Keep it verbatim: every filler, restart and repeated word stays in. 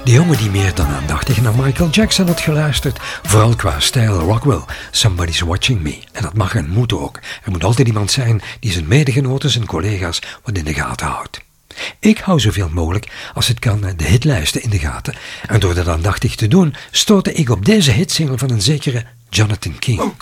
De jongen die meer dan aandachtig naar Michael Jackson had geluisterd, vooral qua stijl Rockwell, Somebody's Watching Me. En dat mag en moet ook. Er moet altijd iemand zijn die zijn medegenoten, zijn collega's wat in de gaten houdt. Ik hou zoveel mogelijk, als het kan, de hitlijsten in de gaten. En door dat aandachtig te doen, stootte ik op deze hitsingle van een zekere Jonathan King.